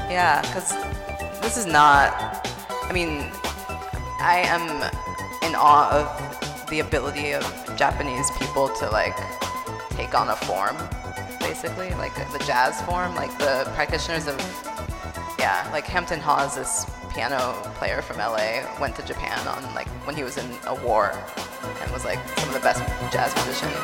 Yeah, because this is not, I mean, I am in awe of the ability of Japanese people to like take on a form, basically, like the jazz form, like the practitioners of, yeah, like Hampton Hawes, this piano player from LA, went to Japan on like when he was in a war and was like some of the best jazz musicians.